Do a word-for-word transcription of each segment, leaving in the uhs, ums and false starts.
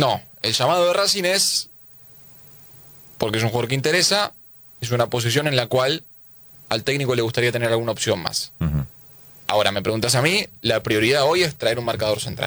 No, el llamado de Racing es porque es un jugador que interesa, es una posición en la cual al técnico le gustaría tener alguna opción más. Uh-huh. Ahora, me preguntas a mí, la prioridad hoy es traer un marcador central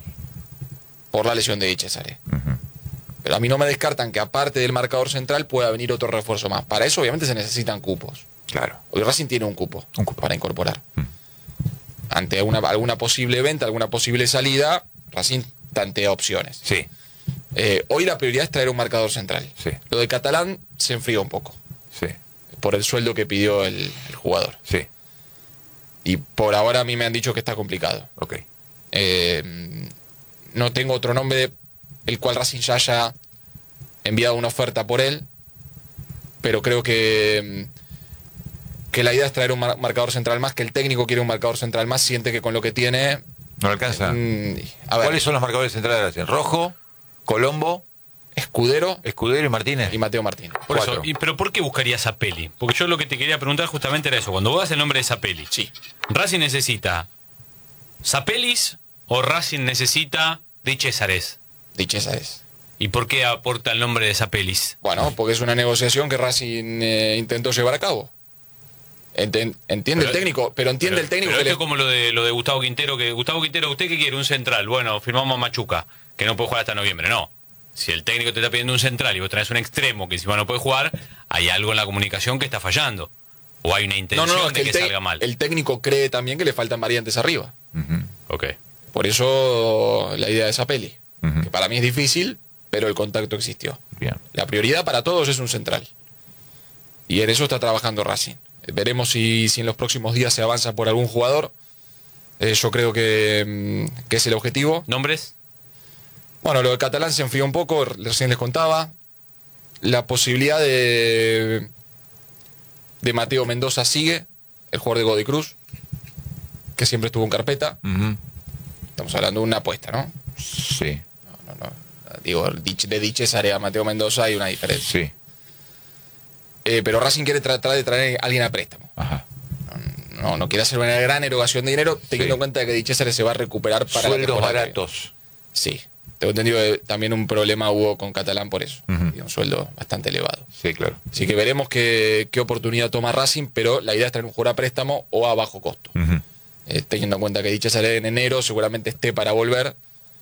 por la lesión de Di Cesare. Uh-huh. Pero a mí no me descartan que aparte del marcador central pueda venir otro refuerzo más. Para eso obviamente se necesitan cupos. Claro. Hoy Racing tiene un cupo, un cupo. para incorporar. Uh-huh. Ante una, alguna posible venta, alguna posible salida, Racing tantea opciones. Sí. Eh, hoy la prioridad es traer un marcador central. Sí. Lo de Catalán se enfrió un poco. Sí. Por el sueldo que pidió el, el jugador. Sí. Y por ahora a mí me han dicho que está complicado. Ok. Eh, no tengo otro nombre el cual Racing ya haya enviado una oferta por él, pero creo que, que la idea es traer un mar marcador central más, que el técnico quiere un marcador central más, siente que con lo que tiene... No alcanza. Eh, a ver, ¿cuáles son los marcadores centrales de Racing? Rojo, Colombo, Escudero, Escudero y Martínez. Y Mateo Martínez. Por eso, y, pero ¿por qué buscarías Zapelli? Porque yo lo que te quería preguntar justamente era eso. Cuando vos das el nombre de Zapelli, sí. ¿Racing necesita Zapelis o Racing necesita Di Césares? Di Césares. ¿Y por qué aporta el nombre de Zapelis? Bueno, porque es una negociación que Racing eh, intentó llevar a cabo. Enten, entiende pero, el técnico, pero entiende pero, el técnico pero que esto le... es como lo de, lo de Gustavo Quintero, que Gustavo Quintero, ¿usted qué quiere? ¿Un central? Bueno, firmamos a Machuca, que no puede jugar hasta noviembre. No. Si el técnico te está pidiendo un central y vos traes un extremo que encima no puede jugar, hay algo en la comunicación que está fallando. O hay una intención no, no, no, de que, que salga mal. El técnico cree también que le faltan variantes arriba. Uh-huh. Ok. Por eso la idea de Zapelli. Uh-huh. Que para mí es difícil, pero el contacto existió. Bien. La prioridad para todos es un central. Y en eso está trabajando Racing. Veremos si, si en los próximos días se avanza por algún jugador. Eh, yo creo que, que es el objetivo. ¿Nombres? Bueno, lo de Catalán se enfrió un poco, recién les contaba. La posibilidad de, de Mateo Mendoza sigue, el jugador de Godoy Cruz, que siempre estuvo en carpeta. Uh-huh. Estamos hablando de una apuesta, ¿no? Sí. No, no, no. Digo, de Di Cesare a Mateo Mendoza hay una diferencia. Sí. Eh, pero Racing quiere tratar de traer a alguien a préstamo. Ajá. No, no quiere hacer una gran erogación de dinero, teniendo sí. en cuenta que Di Cesare se va a recuperar para sueldos la temporada baratos. Sí. Tengo entendido que también un problema hubo con Catalán por eso. Uh-huh. Un sueldo bastante elevado. Sí, claro. Así que veremos qué, qué oportunidad toma Racing, pero la idea es traer un jugador a préstamo o a bajo costo. Uh-huh. eh, teniendo en cuenta que Di Cesare en enero seguramente esté para volver.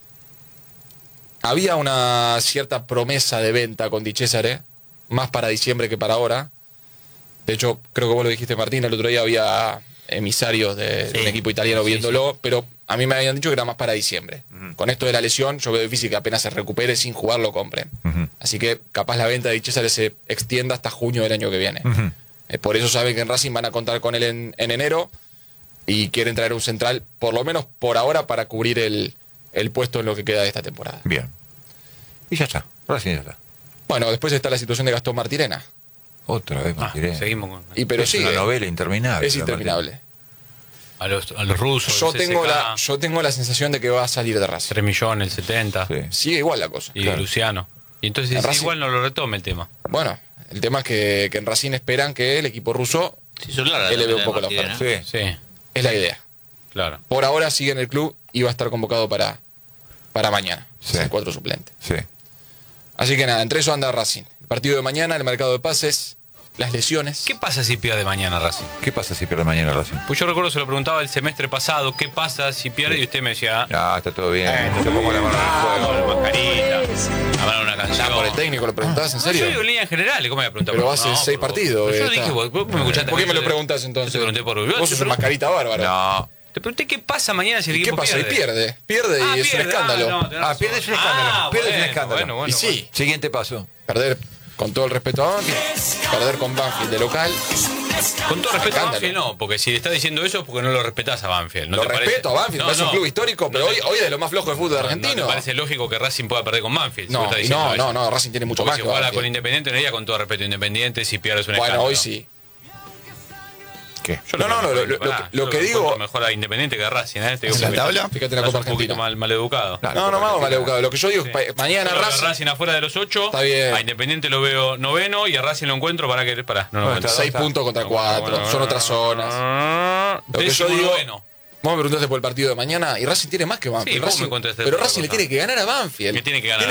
Había una cierta promesa de venta con Di Cesare, más para diciembre que para ahora. De hecho, creo que vos lo dijiste, Martín, el otro día había emisarios de, sí. de un equipo italiano sí, viéndolo, sí. pero a mí me habían dicho que era más para diciembre. Uh-huh. Con esto de la lesión, yo veo difícil que apenas se recupere sin jugar lo compren. Uh-huh. Así que capaz la venta de Di Cesare se extienda hasta junio del año que viene. Uh-huh. eh, por eso saben que en Racing van a contar con él en, en enero y quieren traer un central, por lo menos por ahora, para cubrir el, el puesto en lo que queda de esta temporada. Bien. Y ya está, Racing ya está. Bueno, después está la situación de Gastón Martirena. Otra vez Martirena. Ah, seguimos con... y pero es sigue. una novela interminable. Es interminable. A los, a los rusos. Yo tengo, la, yo tengo la sensación de que va a salir de Racing. tres millones, el setenta. Sí. Sigue igual la cosa. Y claro. Luciano. Y entonces Racing, igual no lo retome el tema. Bueno, el tema es que, que en Racing esperan que el equipo ruso sí, eleve un poco la oferta. Sí. sí. Es la idea. Claro. Por ahora sigue en el club y va a estar convocado para, para mañana. Sí. Es el cuatro suplente. Sí. Así que nada, entre eso anda Racing. El partido de mañana, el mercado de pases, las lesiones. ¿Qué pasa si pierde mañana Racing? ¿Qué pasa si pierde mañana Racing? Pues yo recuerdo, se lo preguntaba el semestre pasado, ¿qué pasa si pierde? Sí. Y usted me decía... Ah, está todo bien. Eh, te pongo la mano en el fuego. La mascarita, la mano en una canción. Ah, por el técnico lo preguntabas, ¿en serio? No, yo digo en línea general, ¿cómo me preguntaba? Pero hace no, seis por, partidos. Pero yo está. dije, vos, vos me escuchaste. ¿Por qué me lo preguntás entonces? Yo te pregunté por... Vos sos una mascarita bárbara. No. Te pregunté qué pasa mañana si el ¿Y equipo qué pasa? pierde. Y pierde. Pierde ah, y es pierde. un escándalo. Ah, no, ah pierde es un escándalo. Ah, pierde bueno, es un escándalo. Bueno, bueno, y sí. Bueno. Siguiente paso. Perder, con todo el respeto a Banfield, perder con Banfield de local. Con todo respeto escándalo. a Banfield, no, porque si está diciendo eso es porque no lo respetás a Banfield. ¿No lo te respeto parece? a Banfield, no, parece no, un club histórico, pero no, hoy, hoy es de lo más flojo del fútbol no, argentino. ¿No te parece lógico que Racing pueda perder con Banfield? No, Si no, eso. no, no, Racing tiene mucho porque más si que jugara Banfield. con Independiente no iría con todo respeto a Independiente si pierdes un Bueno, escándalo. hoy sí. ¿Qué? Yo no, no, no, lo, lo, pará, lo, lo que lo digo... mejor a Independiente que a Racing, ¿eh? Te ¿En la tabla? Fíjate en la Copa un poquito Argentina. mal, mal educado. No, no, no me hago mal educado. Lo que yo digo es Sí. que mañana Yo Racing... Racing afuera de los ocho. Está bien. A Independiente lo veo noveno y a Racing lo encuentro para que... Pará, no lo Bueno, encuentro. está- Seis puntos contra cuatro. Son otras zonas. Lo que yo Décimo digo... noveno. Vos me preguntaste por el partido de mañana y Racing tiene más que Banfield. Sí, vos me Racing, contaste pero por Racing le cosa. tiene que ganar a Banfield. Que tiene que ganar.